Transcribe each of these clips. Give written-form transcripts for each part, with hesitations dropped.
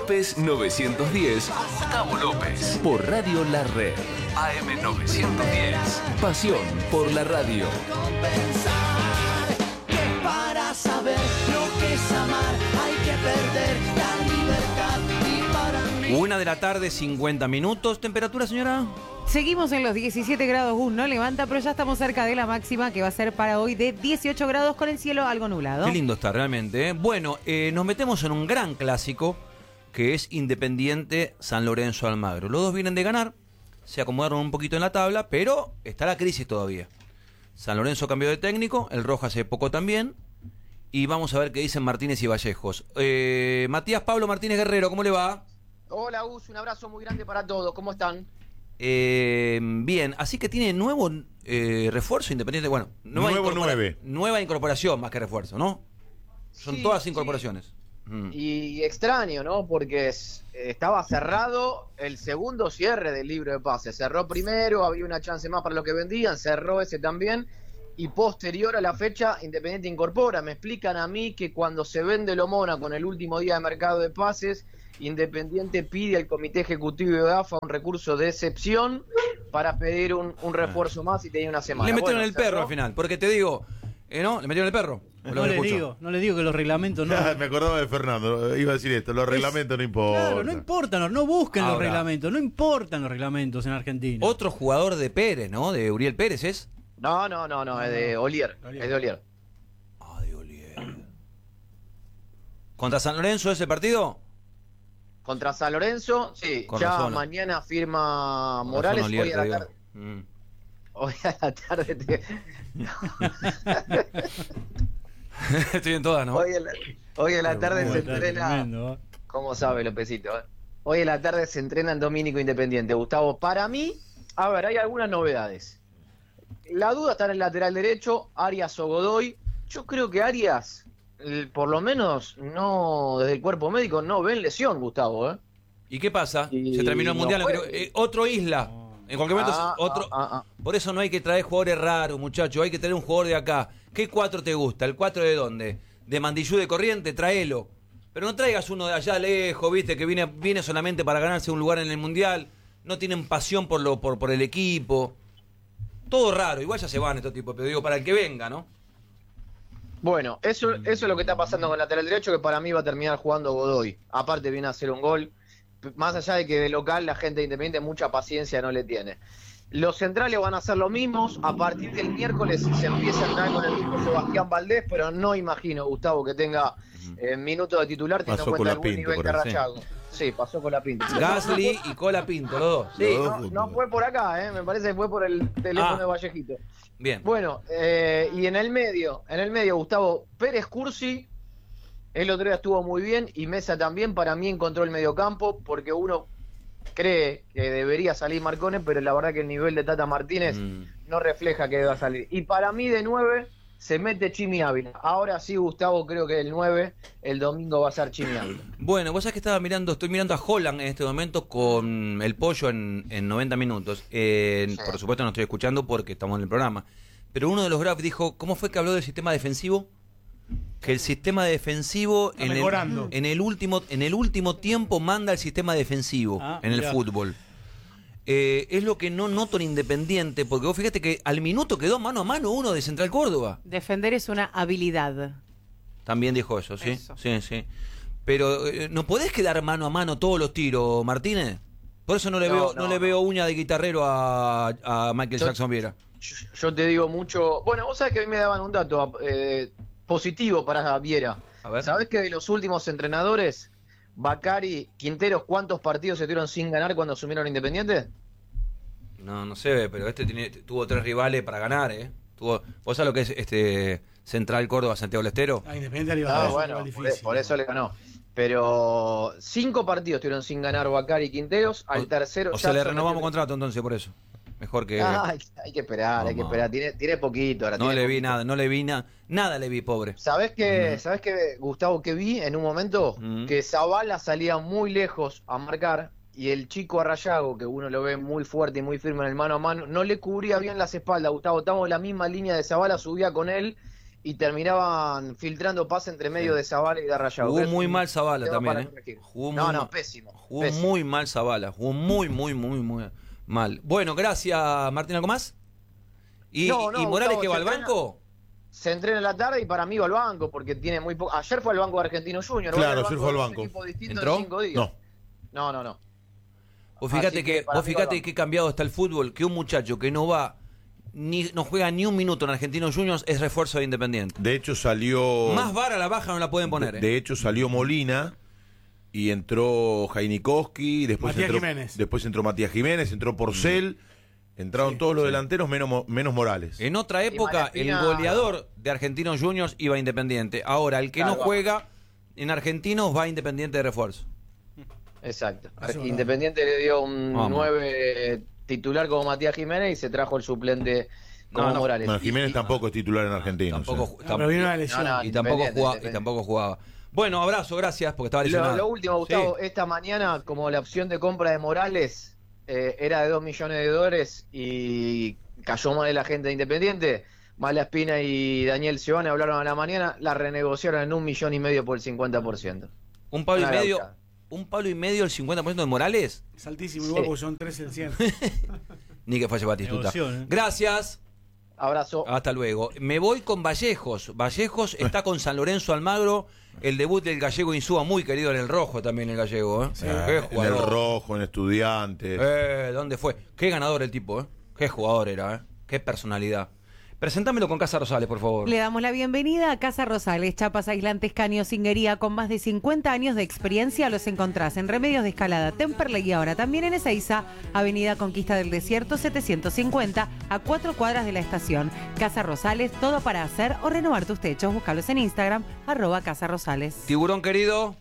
López 910, Gustavo López, por Radio La Red, AM 910. Pasión por la radio. Que para saber lo que es amar hay que perder la libertad. Y para mí... 1:50 PM. ¿Temperatura, señora? Seguimos en los 17 grados, no levanta, pero ya estamos cerca de la máxima que va a ser para hoy de 18 grados con el cielo algo nublado. Qué lindo está realmente, ¿eh? Bueno, nos metemos en un gran clásico que es Independiente San Lorenzo Almagro. Los dos vienen de ganar, se acomodaron un poquito en la tabla, pero está la crisis todavía. San Lorenzo cambió de técnico, el Roja hace poco también, y vamos a ver qué dicen Martínez y Vallejos. Matías Pablo Martínez Guerrero, ¿cómo le va? Hola Gus, un abrazo muy grande para todos, ¿cómo están? Bien, así que tiene nuevo refuerzo Independiente, bueno, nueva incorporación más que refuerzo, ¿no? Son todas incorporaciones. Y extraño, ¿no? Porque estaba cerrado el segundo cierre del libro de pases. Cerró primero, había una chance más para lo que vendían, cerró ese también. Y posterior a la fecha, Independiente incorpora. Me explican a mí que cuando se vende Lomona con el último día de mercado de pases, Independiente pide al Comité Ejecutivo de AFA un recurso de excepción para pedir un refuerzo más y tenía una semana. Le metieron el perro al final, porque te digo, ¿no? Le metieron el perro. No le digo que los reglamentos no. Me acordaba de Fernando, iba a decir esto, los reglamentos no importan. Claro, no importan, no busquen los reglamentos, no importan los reglamentos en Argentina. Otro jugador de Pérez, ¿no? De Uriel Pérez es. No, es de Olier. Es de Olier. Ah, de Olier. ¿Contra San Lorenzo ese partido? Contra San Lorenzo, sí. Con ya razón. Mañana firma Morales. Olier, Hoy a la tarde. Hoy a la tarde Estoy en todas, ¿no? Hoy a la tarde se entrena. Tremendo. ¿Cómo sabe Lopecito? Hoy a la tarde se entrena en Domínico Independiente. Gustavo, para mí, a ver, hay algunas novedades. La duda está en el lateral derecho, Arias o Godoy. Yo creo que Arias, por lo menos no desde el cuerpo médico, no ven lesión, Gustavo, ¿eh? ¿Y qué pasa? Y Se terminó el no mundial. puede. Otro Isla. En cualquier momento otro. Por eso no hay que traer jugadores raros, muchachos. Hay que tener un jugador de acá. ¿Qué 4 te gusta? ¿El 4 de dónde? ¿De Mandillú de Corriente? Tráelo. Pero no traigas uno de allá lejos, viste, que viene solamente para ganarse un lugar en el mundial. No tienen pasión por el equipo. Todo raro. Igual ya se van estos tipos, pero digo, para el que venga, ¿no? Bueno, eso es lo que está pasando con el lateral derecho, que para mí va a terminar jugando Godoy. Aparte viene a hacer un gol. Más allá de que de local la gente de Independiente mucha paciencia no le tiene. Los centrales van a ser los mismos. A partir del miércoles se empieza a entrar con el mismo Sebastián Valdés, pero no imagino, Gustavo, que tenga minutos de titular teniendo en cuenta el buen nivel de Rayago. Sí, pasó con la Pinto. Gasly y Cola Pinto, los dos. Sí, no fue por acá, me parece que fue por el teléfono de Vallejito. Bien. Bueno, y en el medio, Gustavo, Pérez Cursi, el otro día estuvo muy bien, y Mesa también, para mí encontró el mediocampo, porque uno cree que debería salir Marcone, pero la verdad que el nivel de Tata Martínez no refleja que deba salir. Y para mí de 9 se mete Chimi Ávila. Ahora sí, Gustavo, creo que el 9, el domingo va a ser Chimi Ávila. Bueno, vos sabés que estoy mirando a Holland en este momento con el pollo en 90 minutos. Sí. Por supuesto no estoy escuchando porque estamos en el programa. Pero uno de los Graf dijo, ¿cómo fue que habló del sistema defensivo? Que el sistema defensivo en el último tiempo manda el sistema defensivo en el fútbol. Es lo que no noto en Independiente, porque vos fíjate que al minuto quedó mano a mano uno de Central Córdoba. Defender es una habilidad. También dijo eso, ¿sí? Sí. Pero ¿no podés quedar mano a mano todos los tiros, Martínez? Por eso no le veo uña de guitarrero a Michael Jackson Viera. Yo te digo mucho... Bueno, vos sabés que a mí me daban un dato positivo para Viera. ¿Sabés que de los últimos entrenadores, Bacari, Quinteros, cuántos partidos se tuvieron sin ganar cuando asumieron Independiente? No sé, pero tuvo 3 rivales para ganar, ¿eh? ¿Vos sabés lo que es Central Córdoba, Santiago del Estero? Independiente le iba a dar bueno, por eso le ganó. Pero 5 partidos tuvieron sin ganar Bacari y Quinteros, al tercero... O sea, le renovamos contrato entonces por eso. Mejor que... hay que esperar, tiene poquito ahora. No le vi nada le vi, pobre. ¿Sabés que, Gustavo, que vi en un momento? Que Zavala salía muy lejos a marcar y el chico Arrayago, que uno lo ve muy fuerte y muy firme en el mano a mano, no le cubría bien las espaldas, Gustavo. Estamos en la misma línea de Zavala, subía con él y terminaban filtrando pase entre medio de Zavala y de Rayado. Jugó muy mal Zavala también, Pésimo. Jugó pésimo. muy mal Zavala. Jugó muy mal. Bueno, gracias, Martín. ¿Algo más? ¿Y Morales, Gustavo, que va al banco? Se entrena en la tarde y para mí va al banco porque tiene muy poco. Ayer fue al banco de Argentino Junior. Claro, ayer fue al banco. ¿Entró? No. Vos fíjate que cambiado está el fútbol, que un muchacho que no juega ni un minuto en Argentinos Juniors es refuerzo de Independiente. De hecho salió... Más vara a la baja no la pueden poner. De hecho salió Molina y entró Jainikowski, después entró Matías Jiménez, entró Porcel, entraron todos los delanteros menos Morales. En otra época el goleador de Argentinos Juniors iba a Independiente. Ahora el que no juega en Argentinos va a Independiente de refuerzo. Exacto. Independiente le dio un 9 titular como Matías Jiménez y se trajo el suplente como Morales. Bueno, Jiménez tampoco es titular en Argentina. Pero vino una lesión. Y tampoco jugaba. Bueno, abrazo, gracias, porque estaba lesionado. Lo último, Gustavo, esta mañana, como la opción de compra de Morales era de $2 millones y cayó mal la gente de Independiente, Malaspina y Daniel Seoane hablaron a la mañana, la renegociaron en $1,5 millones por el 50%. ¿Un palo y medio el 50% de Morales? Es altísimo, igual porque son 3 el 100. Ni que falle Batistuta. Gracias. Abrazo. Hasta luego. Me voy con Vallejos. Vallejos está con San Lorenzo Almagro. El debut del gallego Insúa, muy querido en el rojo también el gallego. Sí, en el rojo, en Estudiantes. ¿Dónde fue? Qué ganador el tipo, Qué jugador era, Qué personalidad. Presentámelo con Casa Rosales, por favor. Le damos la bienvenida a Casa Rosales, chapas aislantes, caños, cinguería, con más de 50 años de experiencia. Los encontrás en Remedios de Escalada, Temperley y ahora también en Ezeiza, Avenida Conquista del Desierto 750, a 4 cuadras de la estación. Casa Rosales, todo para hacer o renovar tus techos. Búscalos en Instagram, @Casa Rosales. Tiburón querido.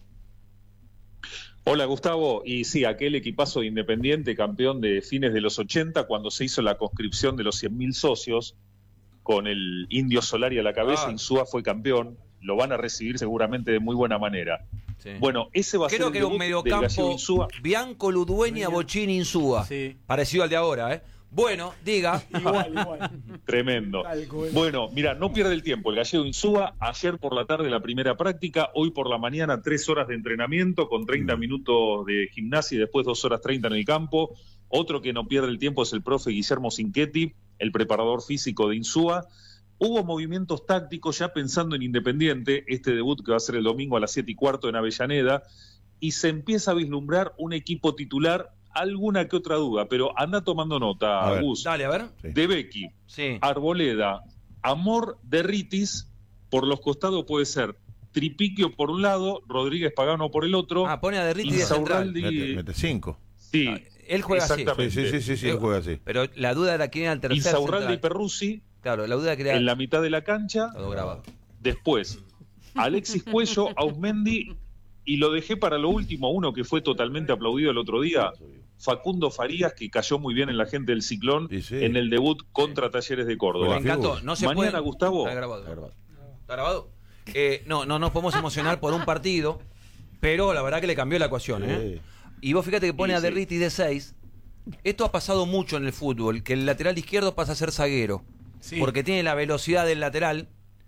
Hola Gustavo, y sí, aquel equipazo de Independiente, campeón de fines de los 80, cuando se hizo la conscripción de los 100.000 socios, con el Indio Solari a la cabeza, Insúa fue campeón, lo van a recibir seguramente de muy buena manera. Sí. Bueno, ese va a ser el debut del gallego Insúa. Bianco, Ludueña, Bochini, Insúa. Sí. Parecido al de ahora, Bueno, diga. Igual. Tremendo. Bueno, mira, no pierde el tiempo. El gallego Insúa, ayer por la tarde la primera práctica, hoy por la mañana 3 horas de entrenamiento con 30 minutos de gimnasia y después 2 horas 30 en el campo. Otro que no pierde el tiempo es el profe Guillermo Cinquetti, el preparador físico de Insúa. Hubo movimientos tácticos ya pensando en Independiente, este debut que va a ser el domingo a las 7:15 en Avellaneda, y se empieza a vislumbrar un equipo titular, alguna que otra duda, pero anda tomando nota, Gus. Dale, a ver. De Becky, Arboleda, Amor, Derritis, por los costados puede ser Tripiquio por un lado, Rodríguez Pagano por el otro. Pone a Derritis de central. Mete 5. Sí. Él juega así. Sí, él juega así. Pero la duda era quién era el tercer Insaurralde y Perruzzi. Claro, la duda era en la mitad de la cancha. Todo grabado. Después, Alexis Cuello, Ausmendi, y lo dejé para lo último, uno que fue totalmente aplaudido el otro día, Facundo Farías, que cayó muy bien en la gente del Ciclón en el debut contra Talleres de Córdoba. Me encantó. No se mañana, puede... Gustavo. Está grabado. ¿Está grabado? No nos podemos emocionar por un partido, pero la verdad que le cambió la ecuación, Y vos fíjate que pone a Derritis de 6. Esto ha pasado mucho en el fútbol, que el lateral izquierdo pasa a ser zaguero. Sí. Porque tiene la velocidad del lateral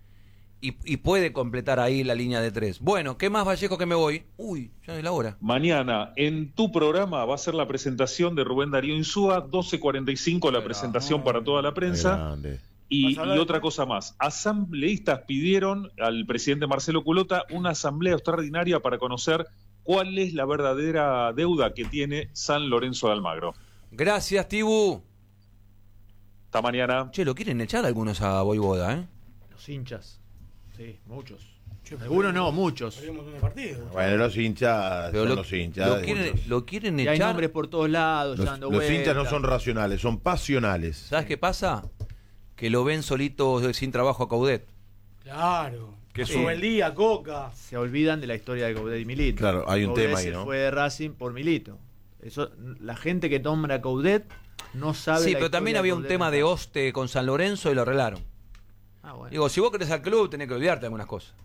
y puede completar ahí la línea de 3. Bueno, ¿qué más, Vallejo, que me voy? Uy, ya es la hora. Mañana en tu programa va a ser la presentación de Rubén Darío Insúa, 12:45 la presentación para toda la prensa. Y otra cosa más, asambleístas pidieron al presidente Marcelo Culota una asamblea extraordinaria para conocer cuál es la verdadera deuda que tiene San Lorenzo de Almagro. Gracias, Tibu. Hasta mañana. Che, ¿lo quieren echar algunos a Voivoda, Los hinchas. Sí, muchos. Algunos no, muchos. Bueno, los hinchas son los hinchas. Lo quieren y echar. hay nombres por todos lados. Los hinchas no son racionales, son pasionales. ¿Sabes qué pasa? Que lo ven solito sin trabajo a Coudet. Claro. Que sube el día, Coca. Se olvidan de la historia de Coudet y Milito. Claro, hay un Coudet tema ahí, ¿no? Fue de Racing por Milito. Eso, la gente que nombra a Coudet no sabe. Sí, pero también había un tema de Oste con San Lorenzo y lo arreglaron. Bueno. Digo, si vos querés al club, tenés que olvidarte de algunas cosas.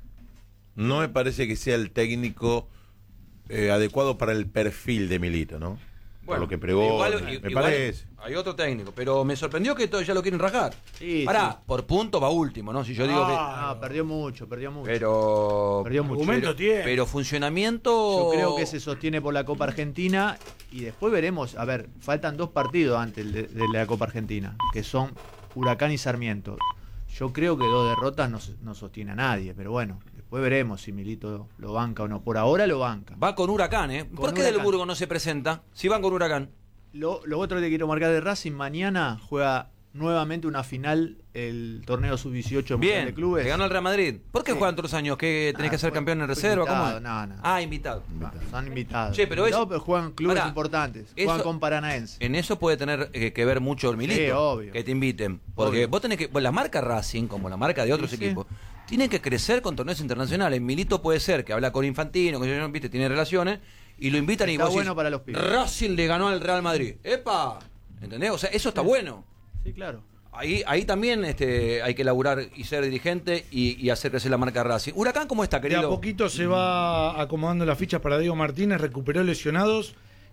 No me parece que sea el técnico adecuado para el perfil de Milito, ¿no? por lo que pregó. Me parece. Hay otro técnico, pero me sorprendió que todos ya lo quieren rajar. Pará, por punto va último, ¿no? Si yo digo que. Perdió mucho. Pero. Perdió mucho. Pero funcionamiento. Yo creo que se sostiene por la Copa Argentina y después veremos. A ver, faltan 2 partidos antes de la Copa Argentina, que son Huracán y Sarmiento. Yo creo que 2 derrotas no sostiene a nadie, pero bueno, después veremos si Milito lo banca o no. Por ahora lo banca. Va con Huracán, ¿eh? ¿Por qué Del Burgo no se presenta? Si van con Huracán. Lo otro que quiero marcar de Racing, mañana juega nuevamente una final el torneo sub-18 Bien, de clubes. le ganó al Real Madrid. ¿Por qué juegan todos los años? ¿Que tenés que ser campeón en reserva? Invitado, ¿Cómo? No. Invitado. Son invitados. Che, pero juegan clubes importantes. Juegan con Paranaense. En eso puede tener que ver mucho el Milito. Sí, obvio. Que te inviten. Porque vos tenés que. La marca Racing, como la marca de otros equipos, tiene que crecer con torneos internacionales. Milito puede ser que habla con Infantino, que viste, tiene relaciones, y lo invitan y vos bueno decís, para los pibes. Racing le ganó al Real Madrid. ¡Epa! ¿Entendés? O sea, eso está bueno. Sí, claro. Ahí también hay que laburar y ser dirigente y hacer crecer la marca Racing. Huracán, ¿cómo está, querido? De a poquito se va acomodando las fichas para Diego Martínez, recuperó lesionados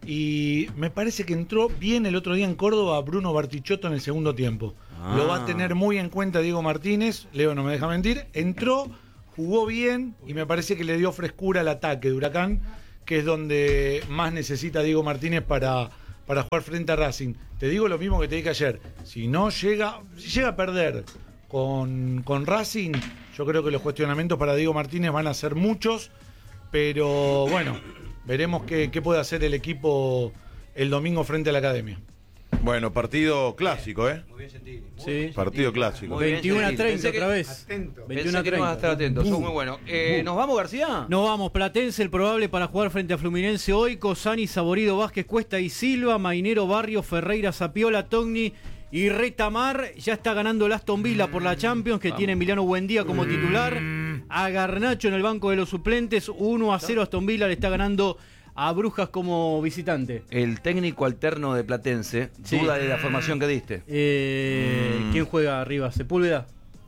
y me parece que entró bien el otro día en Córdoba Bruno Bartichotto en el segundo tiempo. Lo va a tener muy en cuenta Diego Martínez, Leo no me deja mentir, entró, jugó bien y me parece que le dio frescura al ataque de Huracán, que es donde más necesita Diego Martínez para jugar frente a Racing. Te digo lo mismo que te dije ayer. Si llega a perder con Racing, yo creo que los cuestionamientos para Diego Martínez van a ser muchos, pero bueno, veremos qué puede hacer el equipo el domingo frente a la Academia. Bueno, partido clásico, ¿eh? Muy bien sentido. Sí. Partido clásico. 21-30 otra vez. 21-30. Vamos a estar atentos, son muy buenos. ¿Nos vamos, García? Nos vamos. Platense, el probable para jugar frente a Fluminense hoy. Cosani, Saborido, Vázquez, Cuesta y Silva. Mainero, Barrio, Ferreira, Zapiola, Togni y Retamar. Ya está ganando el Aston Villa por la Champions, que tiene Emiliano Buendía como titular. A Garnacho en el banco de los suplentes. 1-0 Aston Villa le está ganando a Brujas como visitante. El técnico alterno de Platense, duda de la formación que diste. ¿Quién juega arriba? ¿Sepúlveda?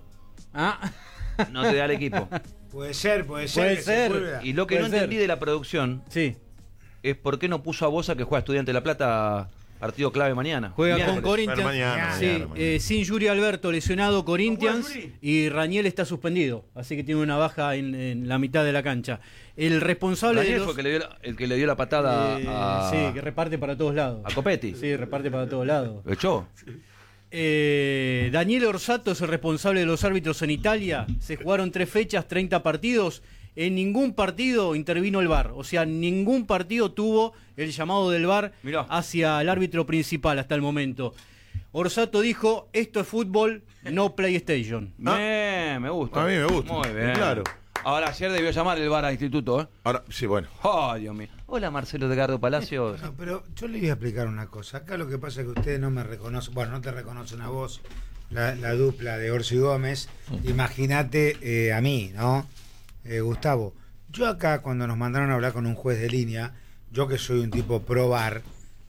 No te da el equipo. Puede ser. Y lo que no entendí de la producción es por qué no puso a Bosa, que juega Estudiante de La Plata, partido clave mañana. Juega con Corinthians. Mañana. Sin Yuri Alberto, lesionado Corinthians, y Rañel está suspendido, así que tiene una baja en la mitad de la cancha. El responsable Rañel fue el que le dio la patada a... Sí, que reparte para todos lados. A Copetti. Sí, reparte para todos lados. ¿Lo echó? Daniel Orsato es el responsable de los árbitros en Italia. Se jugaron 3 fechas, 30 partidos. En ningún partido intervino el VAR. O sea, ningún partido tuvo el llamado del VAR hacia el árbitro principal hasta el momento. Orsato dijo, esto es fútbol, no PlayStation. Me gusta. A mí me gusta. Muy bien. Claro. Ahora, ayer debió llamar el VAR al instituto, ¿eh? Ahora, sí, bueno. ¡Ay, Dios mío! Hola, Marcelo Edgardo Palacios. No, pero yo le voy a explicar una cosa. Acá lo que pasa es que ustedes no me reconocen, bueno, no te reconocen a vos, la dupla de Orsi Gómez. Imagínate a mí, ¿no? Gustavo, yo acá cuando nos mandaron a hablar con un juez de línea, yo que soy un tipo pro VAR,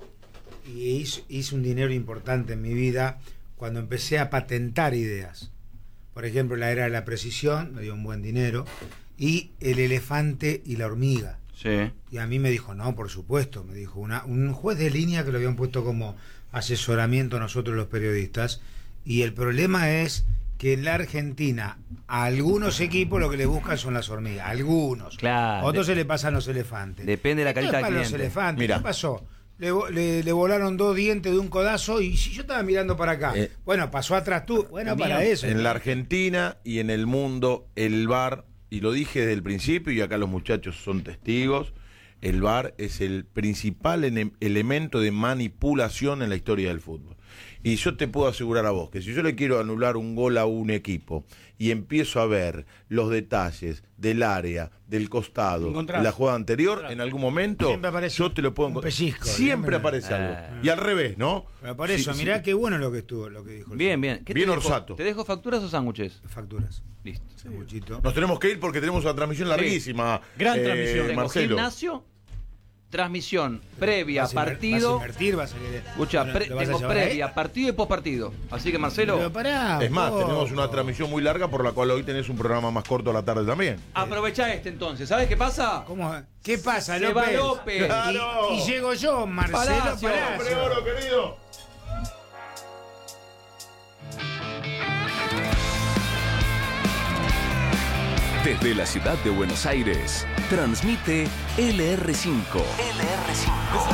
y hice un dinero importante en mi vida cuando empecé a patentar ideas. Por ejemplo, la era de la precisión, me dio un buen dinero, y el elefante y la hormiga. Sí. Y a mí me dijo, no, por supuesto, me dijo un juez de línea que lo habían puesto como asesoramiento a nosotros los periodistas, y el problema es que en la Argentina a algunos equipos lo que le buscan son las hormigas, algunos. Claro. Otros se le pasan los elefantes. Depende de la calidad del cliente. Los elefantes. Mirá. ¿Qué pasó? Le volaron 2 dientes de un codazo y si yo estaba mirando para acá, bueno, pasó atrás tú, bueno, para eso. En la Argentina y en el mundo, el VAR, y lo dije desde el principio y acá los muchachos son testigos, el VAR es el principal elemento de manipulación en la historia del fútbol. Y yo te puedo asegurar a vos que si yo le quiero anular un gol a un equipo y empiezo a ver los detalles del área, del costado, de la jugada anterior, en algún momento yo te lo puedo encontrar. Siempre aparece algo. Y al revés, ¿no? Pero por eso, mirá qué bueno lo que dijo. Bien. Bien Orsato. ¿Te dejo facturas o sándwiches? Facturas. Listo. Sanguchito. Nos tenemos que ir porque tenemos una transmisión larguísima. Gran transmisión. ¿Tengo Marcelo. gimnasio? transmisión previa, partido. ¿Vas a invertir? ¿Vas a querer? Escucha, ¿Lo vas a tengo llevar previa, partido y postpartido. Así que, Marcelo, Pero pará, Es más, poco. tenemos una transmisión muy larga por la cual hoy tenés un programa más corto a la tarde también. aprovecha entonces. ¿Sabes qué pasa? ¿Cómo? ¿Qué pasa, Se López? va López. Claro. Y llego yo, Marcelo Palacio. ¡Hombre oro, querido! Desde la ciudad de Buenos Aires, transmite LR5. LR5.